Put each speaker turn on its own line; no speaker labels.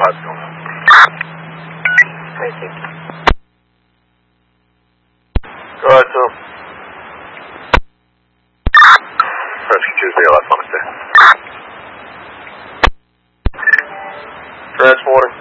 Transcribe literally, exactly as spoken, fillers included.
five two.
Thank you.
Go ahead, Tom. Rescue Tuesday, last one, sir. Transporter.